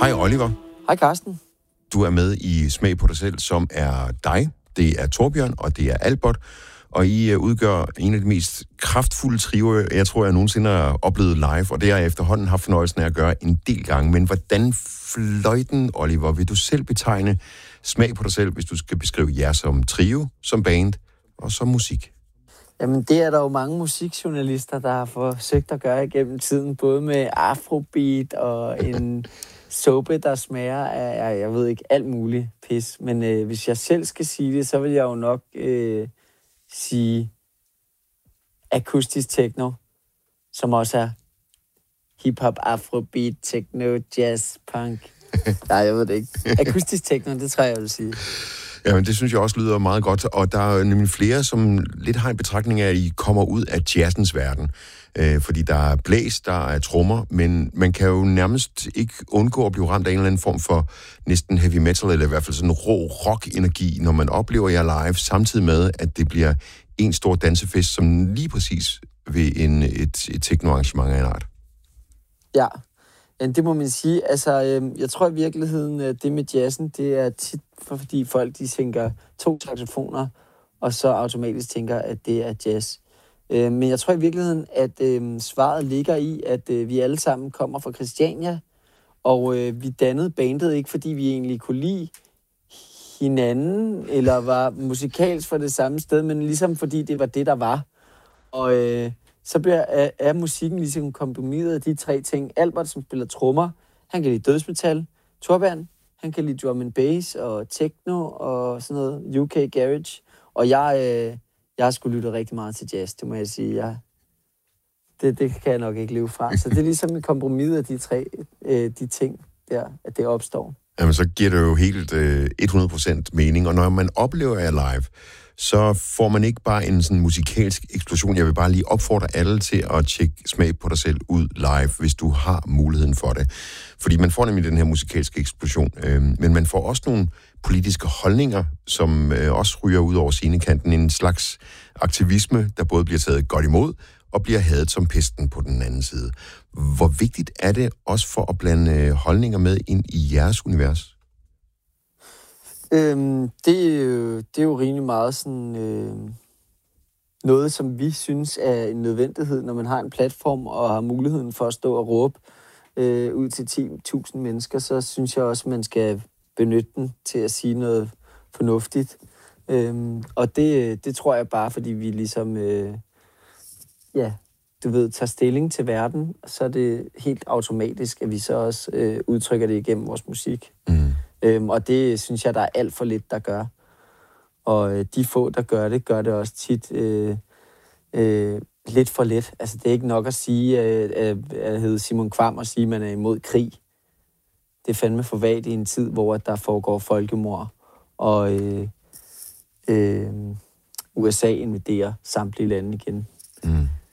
Hej Oliver. Hej Carsten. Du er med i Smag på dig selv, som er dig. Det er Torbjørn, og det er Albert. Og I udgør en af de mest kraftfulde trioer, jeg tror, jeg nogensinde har oplevet live. Og det har jeg efterhånden haft fornøjelsen af at gøre en del gange. Men hvordan fløjten, Oliver, vil du selv betegne Smag på dig selv, hvis du skal beskrive jer som trio, som band og som musik? Jamen, det er der jo mange musikjournalister, der har forsøgt at gøre igennem tiden, både med afrobeat og en såpe, der smager af, jeg ved ikke, alt muligt pis. Men hvis jeg selv skal sige det, så vil jeg jo nok sige akustisk techno, som også er hip-hop, afrobeat, techno, jazz, punk. Nej, jeg ved det ikke. Akustisk techno, det tror jeg vil sige. Ja, men det synes jeg også lyder meget godt, og der er nemlig flere, som lidt har en betragtning af, at I kommer ud af jazzens verden. Fordi der er blæs, der er trommer, men man kan jo nærmest ikke undgå at blive ramt af en eller anden form for næsten heavy metal, eller i hvert fald sådan rå rock-energi, når man oplever jer live, samtidig med, at det bliver en stor dansefest, som lige præcis ved et techno-arrangement af en art. Ja, det må man sige. Altså, jeg tror i virkeligheden, det med jazzen, det er tit, fordi folk de tænker 2 saxofoner, og så automatisk tænker, at det er jazz. Men jeg tror i virkeligheden, at svaret ligger i, at vi alle sammen kommer fra Christiania, og vi dannede bandet ikke, fordi vi egentlig kunne lide hinanden, eller var musikalsk fra det samme sted, men ligesom fordi det var det, der var. Og så er musikken ligesom kombineret af de 3 ting. Albert, som spiller trommer, han kan lide dødsmetal. Torbjørn, han kan lide drum and bass og techno og sådan noget, UK garage. Og jeg har sgu lyttet rigtig meget til jazz, det må jeg sige. Det kan jeg nok ikke leve fra. Så det er ligesom et kompromis af de ting der, at det opstår. Jamen, så giver det jo helt 100% mening. Og når man oplever jer live, så får man ikke bare en sådan musikalsk eksplosion. Jeg vil bare lige opfordre alle til at tjekke Smag på dig selv ud live, hvis du har muligheden for det. Fordi man får nemlig den her musikalske eksplosion, men man får også nogle politiske holdninger, som også ryger ud over scenekanten. En slags aktivisme, der både bliver taget godt imod, og bliver hadet som pesten på den anden side. Hvor vigtigt er det også for at blande holdninger med ind i jeres univers? Det er jo rimelig meget sådan noget, som vi synes er en nødvendighed, når man har en platform og har muligheden for at stå og råbe ud til 10.000 mennesker, så synes jeg også, man skal benytte den til at sige noget fornuftigt. Og det tror jeg bare, fordi vi ligesom, tager stilling til verden, så er det helt automatisk, at vi så også udtrykker det igennem vores musik. Og det synes jeg, der er alt for lidt, der gør. Og de få, der gør det også tit lidt for let. Altså, det er ikke nok at sige, at hedder Simon Kvam og sige, at man er imod krig. Det er fandme for vagt i en tid, hvor der foregår folkemord, og USA invaderer samtlige lande igen.